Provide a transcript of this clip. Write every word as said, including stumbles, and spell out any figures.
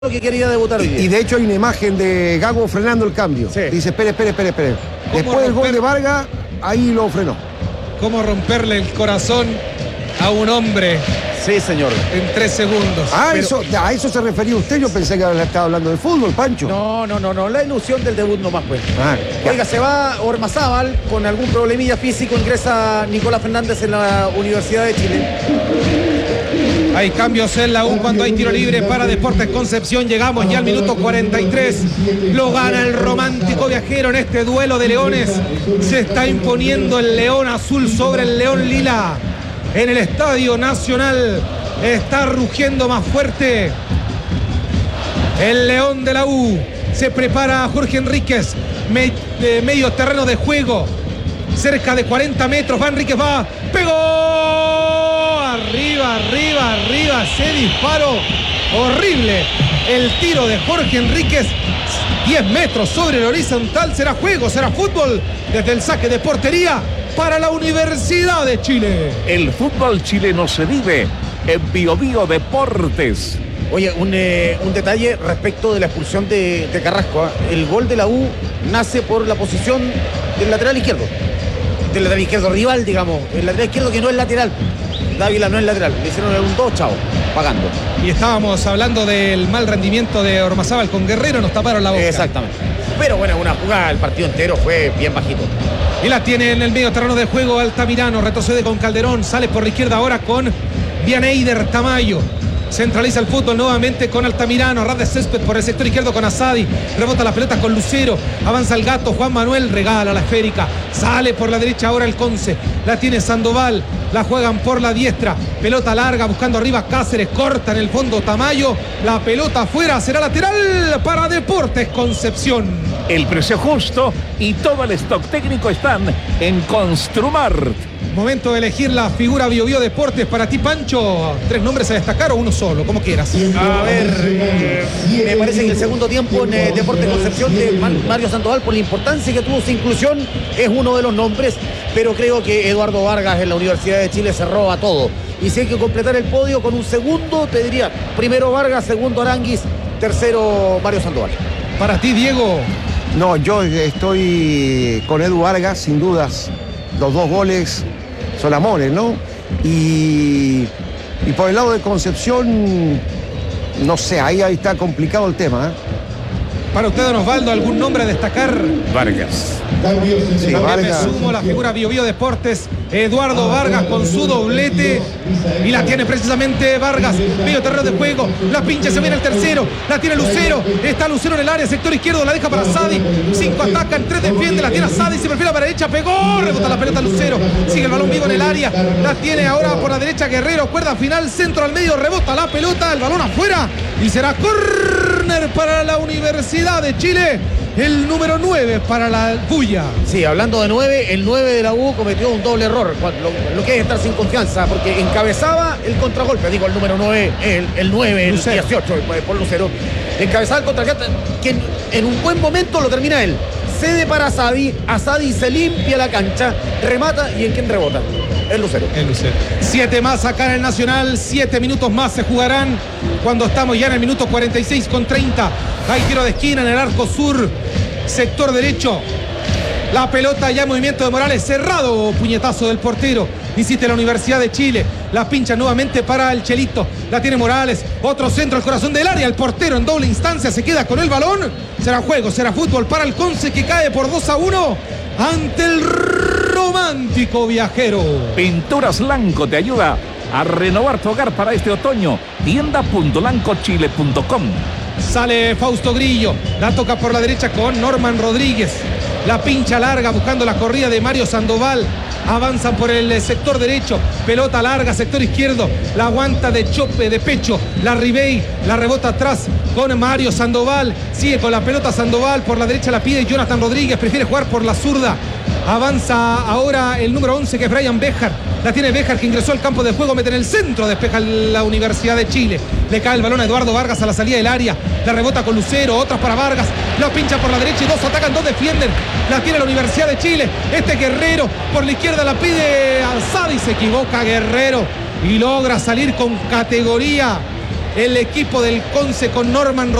que quería debutar hoy día. Y de hecho hay una imagen de Gago frenando el cambio. Sí. Dice, espere, espere, espere, espere. Después del gol de Vargas, ahí lo frenó. ¿Cómo romperle el corazón a un hombre? Sí, señor. En tres segundos. Ah, Pero... eso, a eso se refería usted. Yo pensé que estaba hablando de fútbol, Pancho. No, no, no, no. La ilusión del debut nomás, pues. Ah, Oiga, se va Ormazábal con algún problemilla físico. Ingresa Nicolás Fernández en la Universidad de Chile. Hay cambios en la U cuando hay tiro libre para Deportes Concepción. Llegamos ya al minuto cuarenta y tres. Lo gana el romántico viajero en este duelo de leones. Se está imponiendo el león azul sobre el león lila. En el Estadio Nacional está rugiendo más fuerte el león de la U. Se prepara Jorge Enríquez. Me, de medio terreno de juego. Cerca de cuarenta metros. Va Enríquez, va. ¡Pegó! Arriba, arriba, arriba, ese disparo horrible. El tiro de Jorge Enríquez, diez metros sobre el horizontal. Será juego, será fútbol desde el saque de portería para la Universidad de Chile. El fútbol chileno se vive en Bio Bio Deportes. Oye, un, eh, un detalle respecto de la expulsión de, de Carrasco. ¿eh? El gol de la U nace por la posición del lateral izquierdo. Del lateral izquierdo rival, digamos. El lateral izquierdo que no es lateral. Dávila no es lateral, le hicieron un dos, chao, pagando. Y estábamos hablando del mal rendimiento de Ormazábal con Guerrero, nos taparon la boca. Exactamente. Pero bueno, una jugada, el partido entero fue bien bajito. Y la tiene en el medio terreno de juego Altamirano, retrocede con Calderón, sale por la izquierda ahora con Vianeider Tamayo. Centraliza el fútbol nuevamente con Altamirano, ras de césped por el sector izquierdo con Asadi, rebota la pelota con Lucero, avanza el gato, Juan Manuel regala la esférica, sale por la derecha ahora el Conce, la tiene Sandoval, la juegan por la diestra, pelota larga buscando arriba Cáceres, corta en el fondo Tamayo, la pelota afuera, será lateral para Deportes Concepción. El precio justo y todo el stock técnico están en Construmart. Momento de elegir la figura Bio Bio Deportes para ti, Pancho. ¿Tres nombres a destacar o uno solo? Como quieras. A ver, eh, me parece que el segundo tiempo en eh, Deportes Concepción de Mario Sandoval, por la importancia que tuvo su inclusión, es uno de los nombres, pero creo que Eduardo Vargas en la Universidad de Chile se roba todo. Y si hay que completar el podio con un segundo, te diría, primero Vargas, segundo Aranguis, tercero Mario Sandoval. Para ti, Diego. No, yo estoy con Edu Vargas, sin dudas. Los dos goles son amores, ¿no? Y, y por el lado de Concepción, no sé, ahí, ahí está complicado el tema, ¿eh? Para usted, don Osvaldo, ¿algún nombre a destacar? Vargas. Sí, También Vargas. me sumo la figura Bio Bio Deportes, Eduardo Vargas con su doblete. Y la tiene precisamente Vargas, medio terreno de juego, la pincha, se viene el tercero, la tiene Lucero, está Lucero en el área, sector izquierdo, la deja para Sadi, cinco atacan, tres defienden, la tiene Sadi, se perfila para la derecha, pegó, rebota la pelota Lucero, sigue el balón vivo en el área, la tiene ahora por la derecha Guerrero, cuerda final, centro al medio, rebota la pelota, el balón afuera y será córner para la Universidad de Chile. El número nueve para la Bulla. Sí, hablando de nueve, el nueve de la U cometió un doble error, lo, lo que es estar sin confianza, porque encabezaba el contragolpe, digo el número nueve, el, el nueve, el Lucero. dieciocho, por Lucero, encabezaba el contragolpe, que en, en un buen momento lo termina él, cede para Asadi, Asadi se limpia la cancha, remata y en quien rebota, el Lucero. El Lucero. Siete más acá en el Nacional, siete minutos más se jugarán cuando estamos ya en el minuto cuarenta y seis con treinta. Hay tiro de esquina en el arco sur, sector derecho. La pelota ya en movimiento de Morales, cerrado, puñetazo del portero. Insiste la Universidad de Chile, la pincha nuevamente para el Chelito, la tiene Morales, otro centro al corazón del área, el portero en doble instancia se queda con el balón. Será juego, será fútbol para el Conce que cae por dos a uno ante el romántico viajero. Pinturas Lanco te ayuda a renovar tu hogar para este otoño. tienda punto lanco chile punto com. Sale Fausto Grillo, la toca por la derecha con Norman Rodríguez, la pincha larga buscando la corrida de Mario Sandoval, avanzan por el sector derecho, pelota larga, sector izquierdo, la aguanta de chope, de pecho, la Ribey, la rebota atrás con Mario Sandoval, sigue con la pelota Sandoval, por la derecha la pide Jonathan Rodríguez, prefiere jugar por la zurda, avanza ahora el número once que es Brian Béjar, la tiene Béjar que ingresó al campo de juego, mete en el centro, despeja la Universidad de Chile, le cae el balón a Eduardo Vargas a la salida del área, la rebota con Lucero, otras para Vargas, la pincha por la derecha y dos atacan, dos defienden, la tiene la Universidad de Chile, este Guerrero por la izquierda la pide Alzada y se equivoca Guerrero y logra salir con categoría el equipo del Conce con Norman